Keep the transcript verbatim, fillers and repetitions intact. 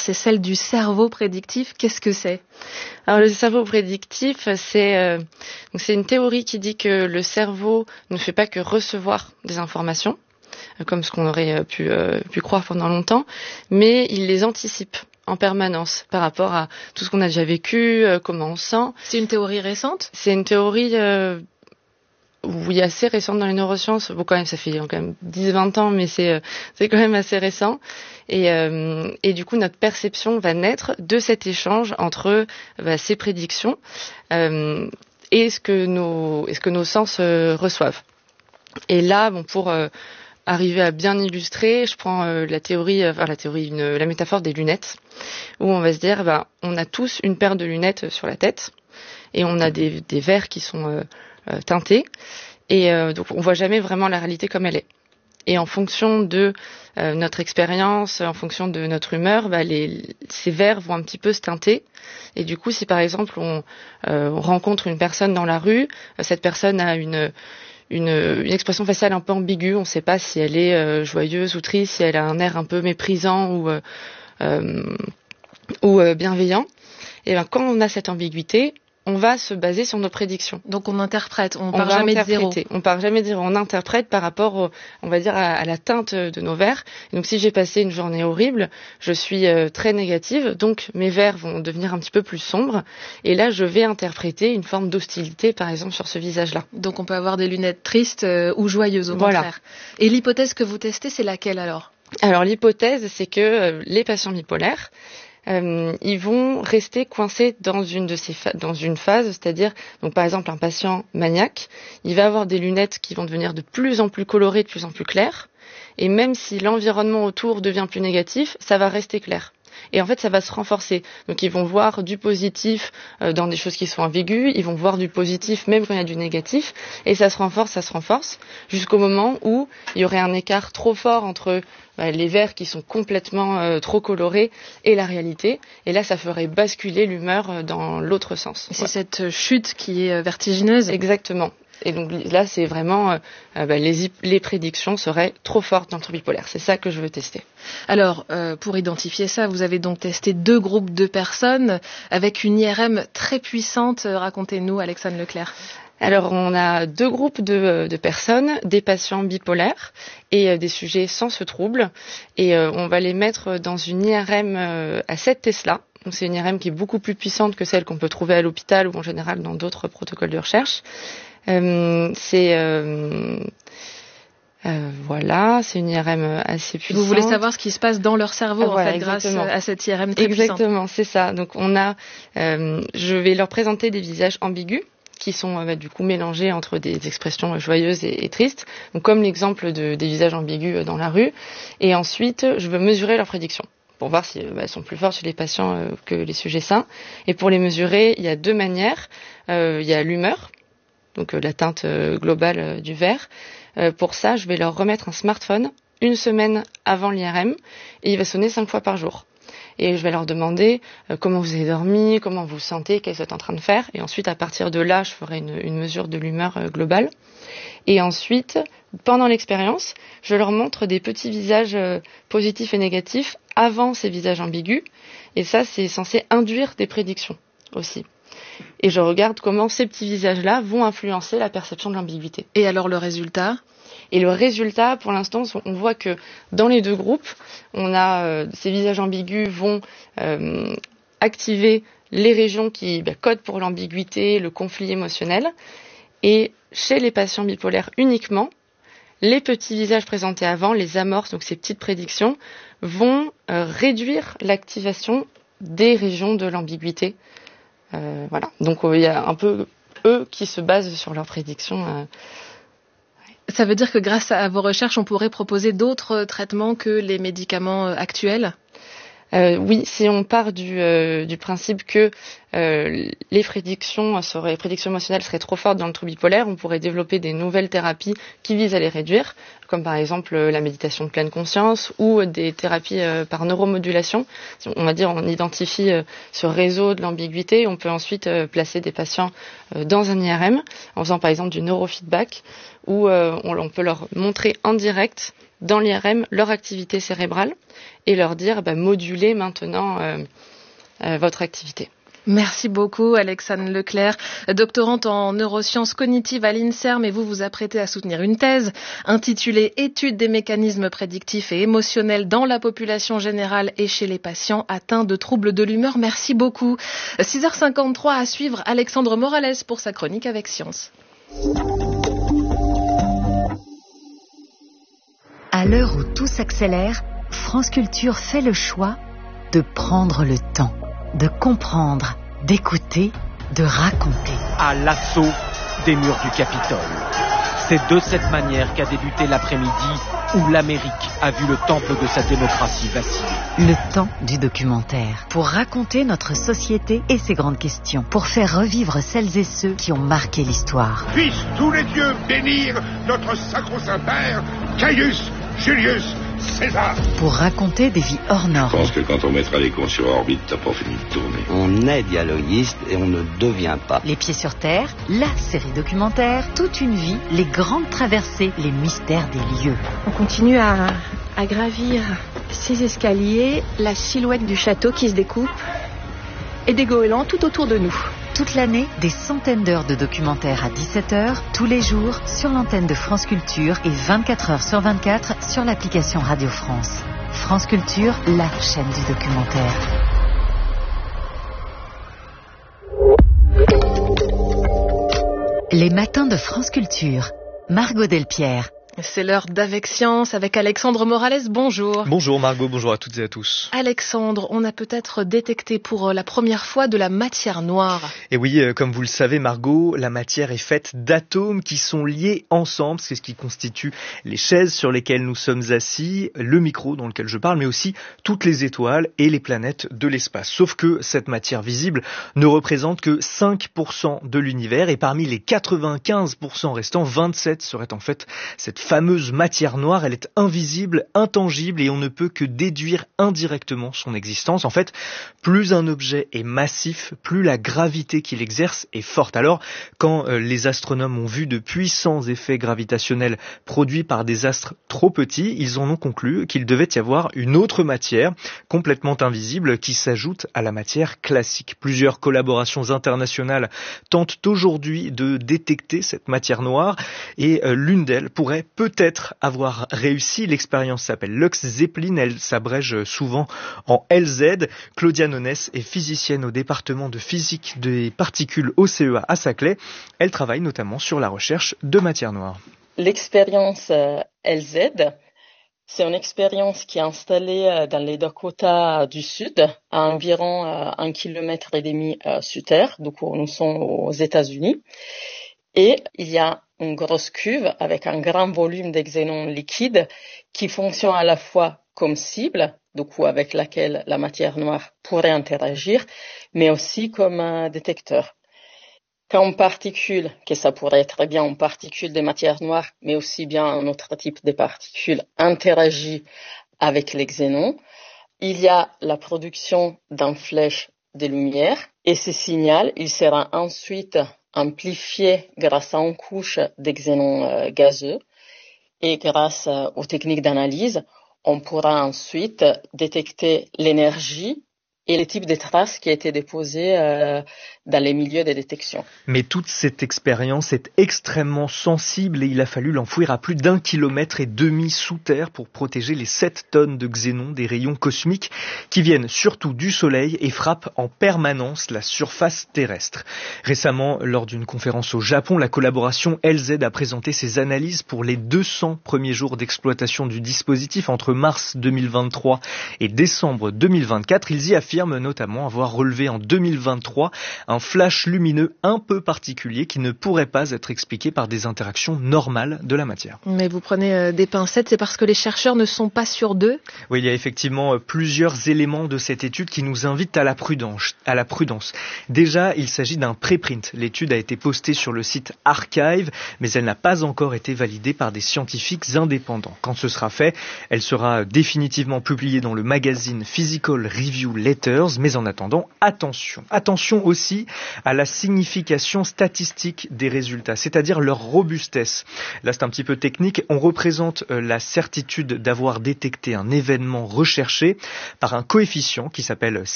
c'est celle du cerveau prédictif. Qu'est-ce que c'est ? Alors le cerveau prédictif, c'est, euh, donc c'est une théorie qui dit que le cerveau ne fait pas que recevoir des informations, comme ce qu'on aurait pu, euh, pu croire pendant longtemps, mais il les anticipe en permanence par rapport à tout ce qu'on a déjà vécu, euh, comment on se sent. C'est une théorie récente ? C'est une théorie euh, oui, assez récente dans les neurosciences. Bon, quand même, ça fait quand même dix vingt ans, mais c'est, euh, c'est quand même assez récent. Et, euh, et du coup, notre perception va naître de cet échange entre bah, ces prédictions euh, et ce que nos, et ce que nos sens euh, reçoivent. Et là, bon, pour euh, arriver à bien illustrer, je prends euh, la théorie, enfin la théorie, une, la métaphore des lunettes, où on va se dire, bah, on a tous une paire de lunettes sur la tête, et on a des, des verres qui sont euh, euh, teintés, et euh, donc on voit jamais vraiment la réalité comme elle est. Et en fonction de euh, notre expérience, en fonction de notre humeur, bah, les, ces verres vont un petit peu se teinter. Et du coup, si par exemple on, euh, on rencontre une personne dans la rue, euh, cette personne a une Une, une expression faciale un peu ambiguë, on ne sait pas si elle est euh, joyeuse ou triste, si elle a un air un peu méprisant ou, euh, euh, ou euh, bienveillant. Et ben, quand on a cette ambiguïté, on va se baser sur nos prédictions. Donc on interprète, on, on part va jamais de zéro. On part jamais de zéro, on interprète par rapport, au, on va dire, à, à la teinte de nos verres. Et donc si j'ai passé une journée horrible, je suis euh, très négative, donc mes verres vont devenir un petit peu plus sombres. Et là, je vais interpréter une forme d'hostilité, par exemple, sur ce visage-là. Donc on peut avoir des lunettes tristes euh, ou joyeuses, au voilà. contraire. Et l'hypothèse que vous testez, c'est laquelle alors ? Alors l'hypothèse, c'est que euh, les patients bipolaires, Euh, ils vont rester coincés dans une de ces fa- dans une phase, c'est-à-dire, donc par exemple un patient maniaque, il va avoir des lunettes qui vont devenir de plus en plus colorées, de plus en plus claires, et même si l'environnement autour devient plus négatif, ça va rester clair. Et en fait, ça va se renforcer. Donc, ils vont voir du positif euh, dans des choses qui sont ambiguës. Ils vont voir du positif même quand il y a du négatif. Et ça se renforce, ça se renforce, jusqu'au moment où il y aurait un écart trop fort entre bah, les verres qui sont complètement euh, trop colorés et la réalité. Et là, ça ferait basculer l'humeur euh, dans l'autre sens. Et c'est ouais. cette chute qui est vertigineuse. Exactement. Et donc là, c'est vraiment euh, bah, les, les prédictions seraient trop fortes dans le trouble bipolaire. C'est ça que je veux tester. Alors, euh, pour identifier ça, vous avez donc testé deux groupes de personnes avec une I R M très puissante. Racontez-nous, Alexandre Leclerc. Alors, on a deux groupes de, de personnes, des patients bipolaires et euh, des sujets sans ce trouble. Et euh, on va les mettre dans une I R M euh, à sept Tesla. Donc, c'est une I R M qui est beaucoup plus puissante que celle qu'on peut trouver à l'hôpital ou en général dans d'autres protocoles de recherche. Euh, c'est euh, euh, voilà, c'est une I R M assez puissante. Vous voulez savoir ce qui se passe dans leur cerveau ah, en voilà, fait exactement. Grâce à cette I R M très exactement, puissante. Exactement, c'est ça. Donc on a, euh, je vais leur présenter des visages ambigus qui sont euh, du coup mélangés entre des expressions joyeuses et, et tristes. Donc comme l'exemple de, des visages ambigus dans la rue. Et ensuite, je veux mesurer leurs prédictions pour voir si bah, elles sont plus fortes chez les patients euh, que les sujets sains. Et pour les mesurer, il y a deux manières. Euh, il y a l'humeur. Donc euh, la teinte euh, globale euh, du verre. Euh, pour ça, je vais leur remettre un smartphone une semaine avant l'I R M et il va sonner cinq fois par jour. Et je vais leur demander euh, comment vous avez dormi, comment vous vous sentez, qu'est-ce que vous êtes en train de faire. Et ensuite, à partir de là, je ferai une, une mesure de l'humeur euh, globale. Et ensuite, pendant l'expérience, je leur montre des petits visages euh, positifs et négatifs avant ces visages ambigus. Et ça, c'est censé induire des prédictions aussi. Et je regarde comment ces petits visages-là vont influencer la perception de l'ambiguïté. Et alors le résultat ? Et le résultat, pour l'instant, on voit que dans les deux groupes, on a euh, ces visages ambigus vont euh, activer les régions qui bah, codent pour l'ambiguïté, le conflit émotionnel. Et chez les patients bipolaires uniquement, les petits visages présentés avant, les amorces, donc ces petites prédictions, vont euh, réduire l'activation des régions de l'ambiguïté. Euh, voilà. Donc il euh, y a un peu eux qui se basent sur leurs prédictions. Euh, ouais. Ça veut dire que grâce à vos recherches, on pourrait proposer d'autres traitements que les médicaments actuels ? Euh, oui, si on part du, euh, du principe que euh, les prédictions seraient, les prédictions émotionnelles seraient trop fortes dans le trouble bipolaire, on pourrait développer des nouvelles thérapies qui visent à les réduire, comme par exemple la méditation de pleine conscience ou des thérapies euh, par neuromodulation. On va dire, on identifie euh, ce réseau de l'ambiguïté, on peut ensuite euh, placer des patients euh, dans un I R M en faisant par exemple du neurofeedback où euh, on, on peut leur montrer en direct dans l'I R M leur activité cérébrale et leur dire bah, modulez maintenant euh, euh, votre activité. Merci beaucoup Alexandre Leclerc, doctorante en neurosciences cognitives à l'INSERM, et vous vous apprêtez à soutenir une thèse intitulée « Étude des mécanismes prédictifs et émotionnels dans la population générale et chez les patients atteints de troubles de l'humeur ». Merci beaucoup. six heures cinquante-trois à suivre Alexandre Morales pour sa chronique avec Science. À l'heure où tout s'accélère, France Culture fait le choix de prendre le temps, de comprendre, d'écouter, de raconter. À l'assaut des murs du Capitole. C'est de cette manière qu'a débuté l'après-midi où l'Amérique a vu le temple de sa démocratie vaciller. Le temps du documentaire. Pour raconter notre société et ses grandes questions. Pour faire revivre celles et ceux qui ont marqué l'histoire. Puissent tous les dieux bénir notre sacro-saint père, Caius Julius César. Pour raconter des vies hors normes. Je pense que quand on mettra les cons sur orbite, t'as pas fini de tourner. On est dialoguiste et on ne devient pas. Les pieds sur terre, la série documentaire, toute une vie, les grandes traversées, les mystères des lieux. On continue à, à gravir ces escaliers, la silhouette du château qui se découpe et des goélands tout autour de nous. Toute l'année, des centaines d'heures de documentaires à dix-sept heures, tous les jours, sur l'antenne de France Culture et vingt-quatre heures sur vingt-quatre sur l'application Radio France. France Culture, la chaîne du documentaire. Les matins de France Culture. Margot Delpierre. C'est l'heure d'Avec Science avec Alexandre Morales. Bonjour. Bonjour Margot, bonjour à toutes et à tous. Alexandre, on a peut-être détecté pour la première fois de la matière noire. Et oui, comme vous le savez Margot, la matière est faite d'atomes qui sont liés ensemble. C'est ce qui constitue les chaises sur lesquelles nous sommes assis, le micro dans lequel je parle, mais aussi toutes les étoiles et les planètes de l'espace. Sauf que cette matière visible ne représente que cinq pour cent de l'univers et parmi les quatre-vingt-quinze pour cent restants, vingt-sept seraient en fait cette fameuse matière noire. Elle est invisible, intangible et on ne peut que déduire indirectement son existence. En fait, plus un objet est massif, plus la gravité qu'il exerce est forte. Alors, quand euh, les astronomes ont vu de puissants effets gravitationnels produits par des astres trop petits, ils en ont conclu qu'il devait y avoir une autre matière complètement invisible qui s'ajoute à la matière classique. Plusieurs collaborations internationales tentent aujourd'hui de détecter cette matière noire et euh, l'une d'elles pourrait peut-être avoir réussi. L'expérience s'appelle Lux Zeppelin, elle s'abrège souvent en L Z. Claudia Nones est physicienne au département de physique des particules O C E A à Saclay. Elle travaille notamment sur la recherche de matière noire. L'expérience L Z, c'est une expérience qui est installée dans les Dakota du Sud, à environ un kilomètre et demi sous terre, donc nous sommes aux États-Unis. Et il y a une grosse cuve avec un grand volume de xénon liquide qui fonctionne à la fois comme cible, donc avec laquelle la matière noire pourrait interagir, mais aussi comme un détecteur. Quand une particule, que ça pourrait être bien une particule de matière noire, mais aussi bien un autre type de particule, interagit avec les xénons, il y a la production d'une flèche de lumière et ce signal, il sera ensuite amplifié grâce à une couche de xénon euh, gazeux et grâce euh, aux techniques d'analyse, on pourra ensuite détecter l'énergie et les types de traces qui étaient déposées euh, dans les milieux de détection. Mais toute cette expérience est extrêmement sensible et il a fallu l'enfouir à plus d'un kilomètre et demi sous terre pour protéger les sept tonnes de xénon des rayons cosmiques qui viennent surtout du Soleil et frappent en permanence la surface terrestre. Récemment, lors d'une conférence au Japon, la collaboration L Z a présenté ses analyses pour les deux cents premiers jours d'exploitation du dispositif entre mars deux mille vingt-trois et décembre deux mille vingt-quatre. Ils y affirment notamment avoir relevé en deux mille vingt-trois un flash lumineux un peu particulier qui ne pourrait pas être expliqué par des interactions normales de la matière. Mais vous prenez euh, des pincettes, c'est parce que les chercheurs ne sont pas sûrs d'eux ? Oui, il y a effectivement euh, plusieurs éléments de cette étude qui nous invitent à la prudence. À la prudence. Déjà, il s'agit d'un préprint. L'étude a été postée sur le site Archive, mais elle n'a pas encore été validée par des scientifiques indépendants. Quand ce sera fait, elle sera définitivement publiée dans le magazine Physical Review Letters dix-sept heures. Mais en attendant, attention. Attention aussi à la signification statistique des résultats, c'est-à-dire leur robustesse. Là, c'est un petit peu technique. On représente la certitude d'avoir détecté un événement recherché par un coefficient qui s'appelle